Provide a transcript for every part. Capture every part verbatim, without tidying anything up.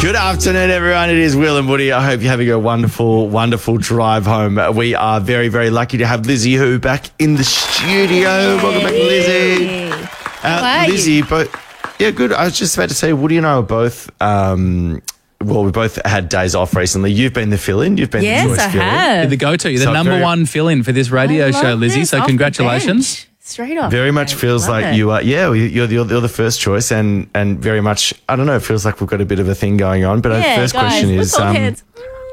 Good afternoon, everyone. It is Will and Woody. I hope you're having a wonderful, wonderful drive home. We are very, very lucky to have Lizzie Hu back in the studio. Hey. Welcome back, Lizzie. Uh, How are Lizzie, you? but yeah, good. I was just about to say, Woody and I were both. Um, Well, we both had days off recently. You've been the fill-in. You've been Yes, the choice I fill-in. have. You're the go-to. You're the So number very- one fill-in for this radio I show, love Lizzie. this, So off the congratulations. bench. Straight off. Very the much bench. feels Love like it. you are, yeah, you're the, you're the first choice, and, and very much, I don't know, it feels like we've got a bit of a thing going on. But our Yeah, first guys, question let's is, hold um, hands.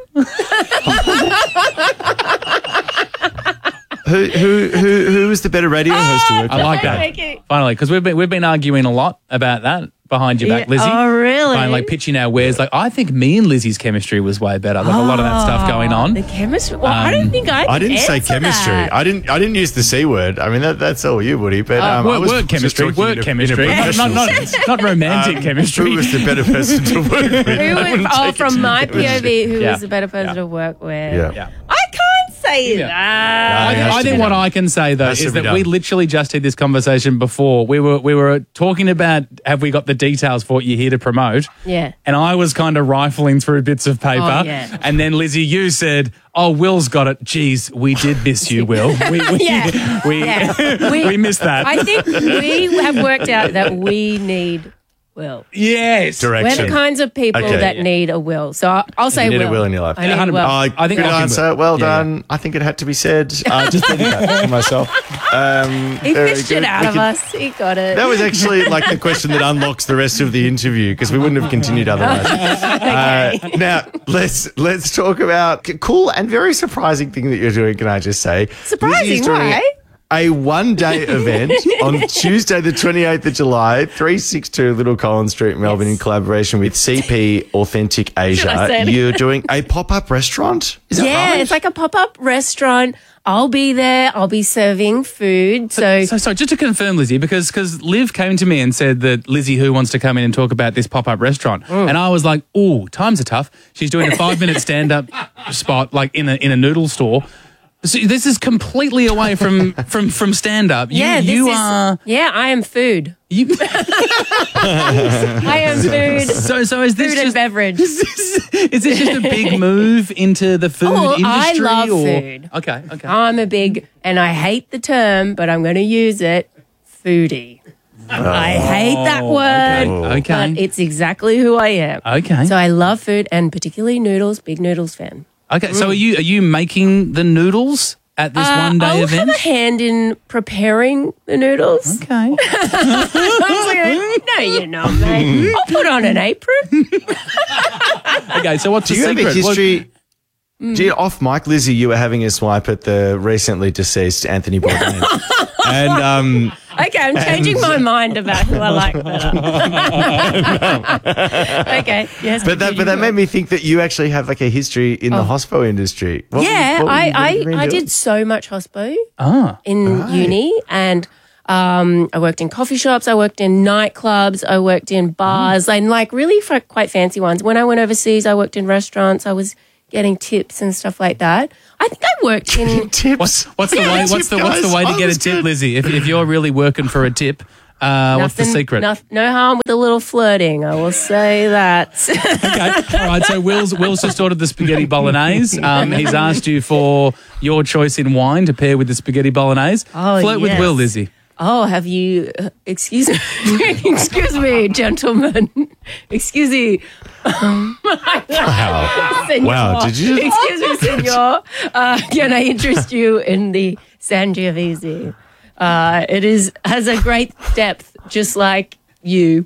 who, who, who, who is the better radio host to work I with? like Thank that. you. Finally, because we've been we've been arguing a lot about that behind your back, Yeah. Lizzie. Oh, really? Kind of like pitching our wares. Like I think me and Lizzie's chemistry was way better. Like a lot of that stuff going on. The chemistry. Well, I don't Um, think I. I can didn't say answer chemistry. that. I didn't. I didn't use the c word. I mean, that, that's all you, Woody. But um, I work, was work just chemistry, talking work in a- chemistry, in a not, professional not, sense. not, not romantic Um, chemistry. Who was the better person to work with? Who I was, wouldn't oh, take it from to my chemistry. P O V, who Yeah. was the better person Yeah. to work with? Yeah. Yeah. I can't say Yeah. that. I, it has I to think be what done. I can say though Has to is be that we done. literally just had this conversation before. We were we were talking about have we got the details for what you're here to promote? Yeah. And I was kind of rifling through bits of paper. Oh, yeah. And then Lizzie, you said, "Oh, Will's got it." Geez, we did miss you, Will. We we Yeah. we, Yeah. we missed that. I think we have worked out that we need Will. yes. We're Direction. the kinds of people Okay. that need a Will. So I'll, I'll say You need Will. a Will in your life. I need Yeah, a Will. Uh, I think good I can- answer. Well yeah, done. I think it had to be said. I just did that for myself. Um, He very fished good. it out We of could- us. He got it. That was actually like the question that unlocks the rest of the interview because we wouldn't have continued otherwise. uh, now let's let's talk about a cool and very surprising thing that you're doing. Can I just say, Surprising, Lizzie's doing why? A one-day event on Tuesday, the twenty-eighth of July, three sixty-two Little Collins Street, Melbourne, in collaboration with C P Authentic I say Asia. it? You're doing a pop-up restaurant. Is that yeah, right? it's like a pop-up restaurant. I'll be there. I'll be serving food. So, So, so just to confirm, Lizzie, because because Liv came to me and said that Lizzie Who wants to come in and talk about this pop-up restaurant, and I was like, "Oh, times are tough." She's doing a five-minute stand-up spot, like in a in a noodle store. So this is completely away from from from stand-up. You, yeah, this you is, are. yeah, I am food. You, I am food. so so is this Food and just beverage. is this, is this just a big move into the food Oh, I industry? love or? food. Okay, okay. I'm a big, and I hate the term, but I'm going to use it, foodie. I hate that word, Oh, okay. but it's exactly who I am. Okay. So I love food, and particularly noodles, big noodles fan. Okay, so are you are you making the noodles at this Uh, one day I'll event? have a hand in preparing the noodles. Okay. I was like, no, you're not, mate. I'll put on an apron. Okay, so what's Do the you have secret? a history? Mm. Do you, off mic, Lizzie, you were having a swipe at the recently deceased Anthony Bourdain. and um, Okay, I'm changing my mind about who I like better. Okay, yes. but that but that made me think that you actually have like a history in the hospo industry. What- Oh. Yeah, what were you- what I, have you been I, I doing? did so much hospo Ah, in uni, and um, I worked in coffee shops, I worked in nightclubs, I worked in bars, and like really f- quite fancy ones. When I went overseas, I worked in restaurants. I was getting tips and stuff like that. I think I worked in. tips. what's what's the Yeah, way? tip, What's the what's the guys. way to Oh, get a that's tip, good. Lizzie? If if you're really working for a tip, uh, what's the Nothing- secret? No, no harm with a little flirting. I will say that. Okay, all right. So Will's Will's just ordered the spaghetti bolognese. Um, he's asked you for your choice in wine to pair with the spaghetti bolognese. Oh, Flirt with yes. Will, Lizzie. Oh, have you? Uh, excuse me, excuse me, gentlemen. Excuse me. Wow. Senor. Wow, did you- Excuse me, senor. Uh, can I interest you in the Sangiovese? Uh, it is has a great depth, just like you.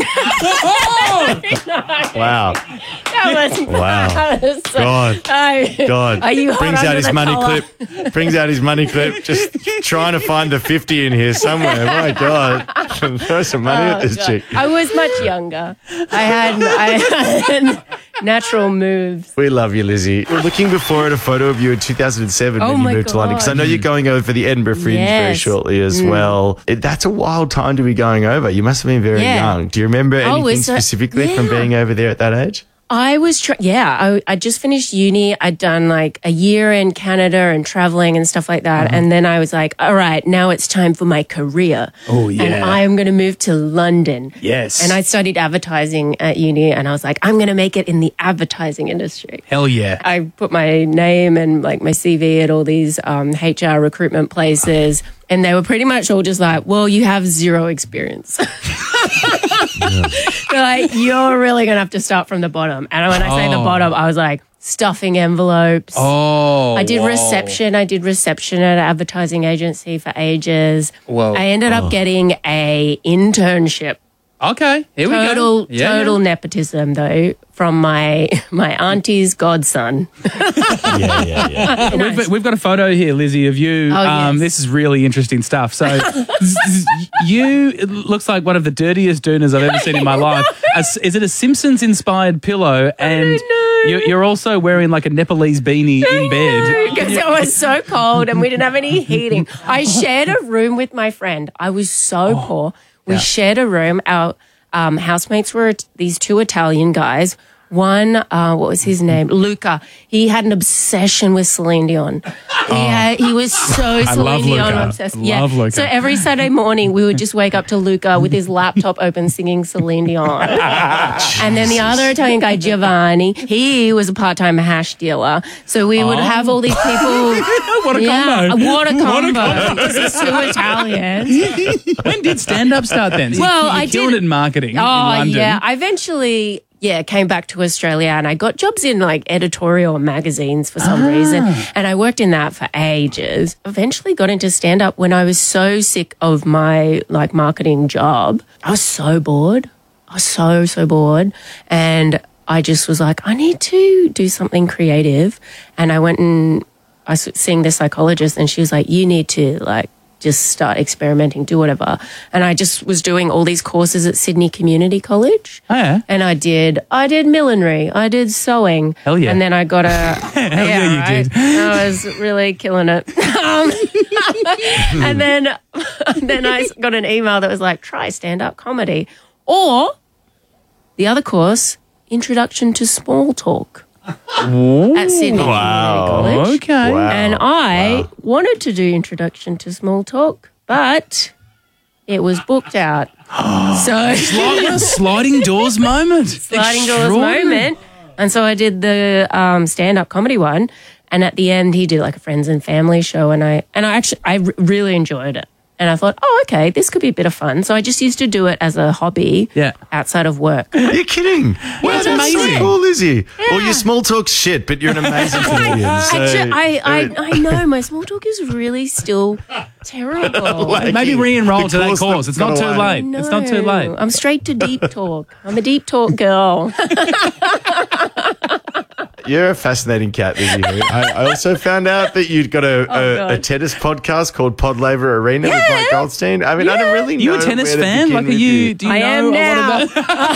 Wow. That was Wow. that was so- God. I- God. Are you hot brings under out his the money collar? clip. Brings out his money clip. Just trying to find the fifty in here somewhere. My God. Throw some money at this God. chick. I was much younger. I had I had natural moves. We love you, Lizzie. We're looking before at a photo of you in two thousand seven Oh when you my moved to London. Because I God. know you're going over for the Edinburgh Fringe very Yes. shortly as well. It, that's a wild time to be going over. You must have been very Yeah. young. Do you remember Oh, anything it's a- specifically from yeah. being over there at that age? I was, tra- yeah, I, I just finished uni. I'd done like a year in Canada and traveling and stuff like that. Uh-huh. And then I was like, all right, now it's time for my career. Oh, yeah. And I am going to move to London. Yes. And I studied advertising at uni and I was like, I'm going to make it in the advertising industry. Hell yeah. I put my name and like my C V at all these um, H R recruitment places, and they were pretty much all just like, well, you have zero experience. They're like, you're really going to have to start from the bottom. And when I say the Oh. bottom, I was like, stuffing envelopes. Oh, I did whoa. reception. I did reception at an advertising agency for ages. Whoa. I ended up getting a internship. Okay, here we go. Total, Yeah, total yeah. nepotism though from my my auntie's godson. Yeah, yeah, yeah. We've, got- we've got a photo here, Lizzie, of you. Oh, um, yes. This is really interesting stuff. So, you, it looks like one of the dirtiest dooners I've ever seen in my life. A, is it a Simpsons-inspired pillow? And know. You're, you're also wearing like a Nepalese beanie in bed. Because it was so cold and we didn't have any heating. I shared a room with my friend. I was so poor. We yeah. shared a room. Our um, housemates were t- these two Italian guys. One, uh, what was his name? Luca. He had an obsession with Celine Dion. He, had, he was so Celine love Dion Luca. obsessed. I yeah. love Luca. So every Saturday morning, we would just wake up to Luca with his laptop open singing Celine Dion. And then the other Italian guy, Giovanni, he was a part-time hash dealer. So we would Oh. have all these people. What a yeah, combo. What a What a combo. combo. Because it's two Italians. When did stand-up start then? So Well, you, you I killed did- it in marketing in Oh, London. yeah. I eventually, yeah, came back to Australia and I got jobs in like editorial magazines for some reason. And I worked in that for ages. Eventually got into stand up when I was so sick of my like marketing job. I was so bored. I was so, so bored. And I just was like, I need to do something creative. And I went and I was seeing the psychologist and she was like, you need to like, just start experimenting, do whatever. And I just was doing all these courses at Sydney Community College. Oh, yeah. And I did, I did millinery, I did sewing. Hell yeah. And then I got a, Hell yeah, you right? did. I was really killing it. Um, and then, then I got an email that was like, try stand-up comedy. Or the other course, Introduction to Small Talk. At Sydney Wow. Community College. Okay. Wow. And I wanted to do Introduction to Small Talk, but it was booked out. so Sliding, sliding doors moment. sliding doors Extraordinary. moment. And so I did the um, stand-up comedy one. And at the end, he did like a friends and family show. And I and I actually, I r- really enjoyed it. And I thought, oh, okay, this could be a bit of fun. So I just used to do it as a hobby Yeah. outside of work. Are you kidding? Wow, that's that's amazing. so cool, Lizzie. Well, your small talk's shit, but you're an amazing comedian. So, Actually, I, I, I know my small talk is really still terrible. Like, Maybe re-enroll the to that course course. that It's not got too away. late. It's not too No, late. I'm straight to deep talk. I'm a deep talk girl. You're a fascinating cat, Lizzie. I, I also found out that you'd got a, Oh, a, God. a tennis podcast called Pod Laver Arena with Yeah. Mike Goldstein. I mean, I don't really know. You a tennis where to fan? begin Like, are with you? Do you I know am a now. lot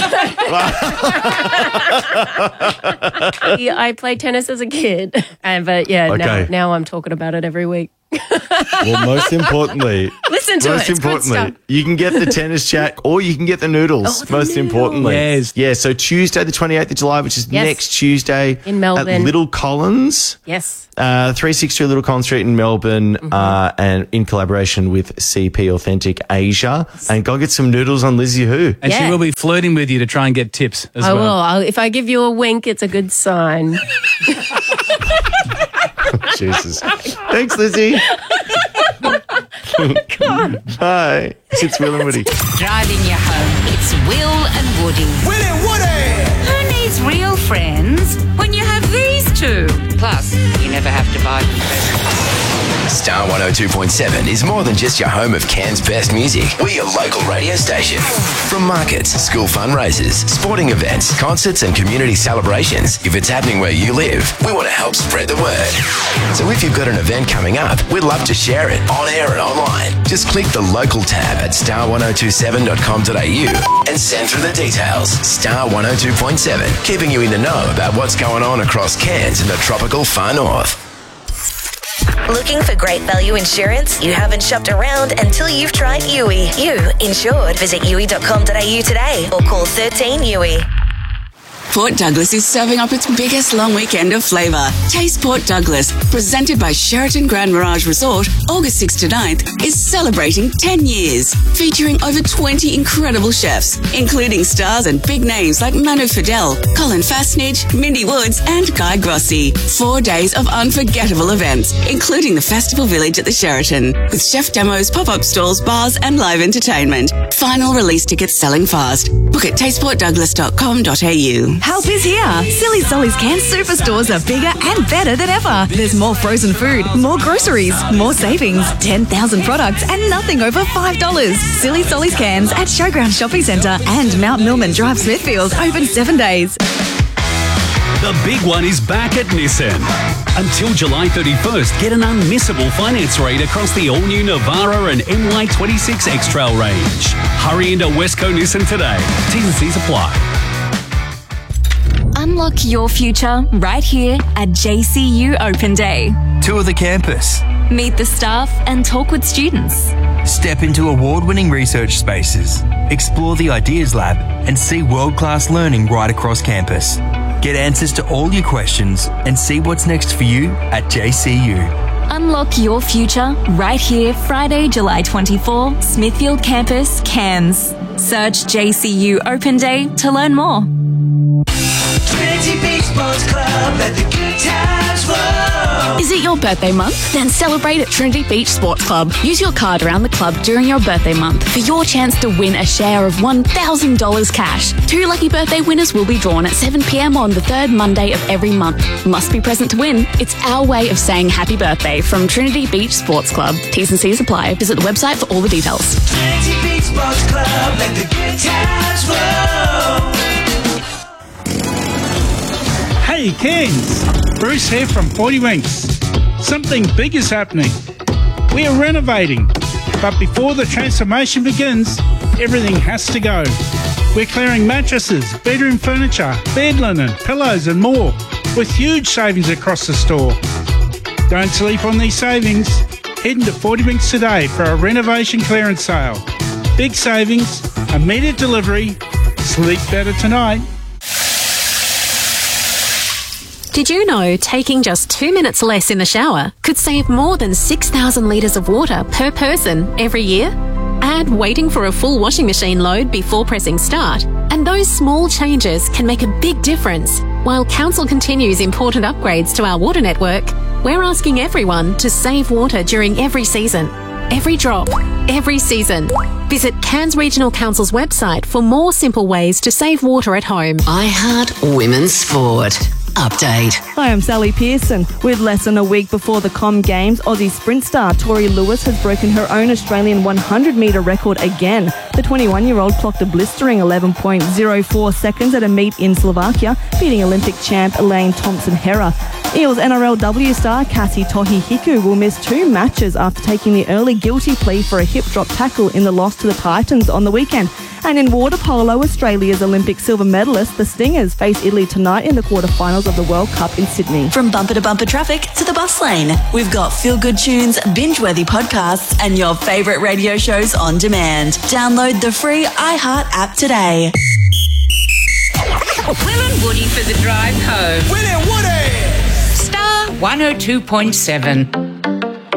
about? Yeah, I played tennis as a kid, and but yeah, now, Okay. now I'm talking about it every week. Well, most importantly, Listen to most it; it's good importantly, stuff. you can get the tennis chat or you can get the noodles. Oh, the most noodles. importantly, Yes. yeah. So Tuesday, the twenty-eighth of July, which is Yes. next Tuesday In Melbourne. at Little Collins. Yes, Uh, three sixty Little Collins Street in Melbourne, Mm-hmm. uh, and in collaboration with C P Authentic Asia. And go get some noodles on Lizzie Who. And she Yeah. will be flirting with you to try and get tips as I well. will. I'll, if I give you a wink, it's a good sign. Jesus. Thanks, Lizzie. Bye. It's Will and Woody. Driving you home, it's Will and Woody. Willie Woody! Who needs real friends when you have these two? Plus, you never have to buy them presents. Star one oh two point seven is more than just your home of Cairns' best music. We're your local radio station. From markets, school fundraisers, sporting events, concerts and community celebrations, if it's happening where you live, we want to help spread the word. So if you've got an event coming up, we'd love to share it on air and online. Just click the local tab at star one oh two seven dot com dot a u and send through the details. Star one oh two point seven, keeping you in the know about what's going on across Cairns and the tropical far north. Looking for great value insurance? You haven't shopped around until you've tried U I. You insured. Visit U I dot com dot a u today or call thirteen U I. Port Douglas is serving up its biggest long weekend of flavour. Taste Port Douglas, presented by Sheraton Grand Mirage Resort, August sixth to ninth, is celebrating ten years, featuring over twenty incredible chefs, including stars and big names like Manu Fidel, Colin Fastnidge, Mindy Woods and Guy Grossi. Four days of unforgettable events, including the Festival Village at the Sheraton, with chef demos, pop-up stalls, bars and live entertainment. Final release tickets selling fast. Book at tasteport douglas dot com dot a u. Help is here. Silly Solly's Cans Superstores are bigger and better than ever. There's more frozen food, more groceries, more savings, ten thousand products and nothing over five dollars. Silly Solly's Cans at Showground Shopping Centre and Mount Millman Drive, Smithfield, open seven days. The big one is back at Nissan. Until July thirty-first, get an unmissable finance rate across the all-new Navara and M Y twenty-six X-Trail range. Hurry into Westco Nissan today. T's and C's apply. Unlock your future right here at J C U Open Day. Tour the campus. Meet the staff and talk with students. Step into award-winning research spaces. Explore the Ideas Lab and see world-class learning right across campus. Get answers to all your questions and see what's next for you at J C U. Unlock your future right here, Friday, July twenty-fourth, Smithfield Campus, Cairns. Search J C U Open Day to learn more. Trinity Beach Sports Club, let the good times flow. Is it your birthday month? Then celebrate at Trinity Beach Sports Club. Use your card around the club during your birthday month for your chance to win a share of one thousand dollars cash. Two lucky birthday winners will be drawn at seven p.m. on the third Monday of every month. Must be present to win. It's our way of saying happy birthday from Trinity Beach Sports Club. T's and C's apply. Visit the website for all the details. Trinity Beach Sports Club, let the good times flow. Hey Cairns, Bruce here from forty Winks. Something big is happening. We are renovating, but before the transformation begins, everything has to go. We're clearing mattresses, bedroom furniture, bed linen, pillows and more, with huge savings across the store. Don't sleep on these savings. Head into forty Winks today for a renovation clearance sale. Big savings, immediate delivery, sleep better tonight. Did you know taking just two minutes less in the shower could save more than six thousand litres of water per person every year? Add waiting for a full washing machine load before pressing start, and those small changes can make a big difference. While Council continues important upgrades to our water network, we're asking everyone to save water during every season. Every drop, every season. Visit Cairns Regional Council's website for more simple ways to save water at home. I Heart Women's Sport. Update. Hi, I'm Sally Pearson. With less than a week before the Com Games, Aussie sprint star Tori Lewis has broken her own Australian one hundred metre record again. The twenty-one-year-old clocked a blistering eleven point oh four seconds at a meet in Slovakia, beating Olympic champ Elaine Thompson-Herah. Eels N R L W star Cassie Tohi-Hiku will miss two matches after taking the early guilty plea for a hip drop tackle in the loss to the Titans on the weekend. And in water polo, Australia's Olympic silver medalists, the Stingers, face Italy tonight in the quarterfinals of the World Cup in Sydney. From bumper to bumper traffic to the bus lane, we've got feel-good tunes, binge-worthy podcasts, and your favourite radio shows on demand. Download the free iHeart app today. Will and Woody for the drive home. Will and Woody! Star one oh two point seven.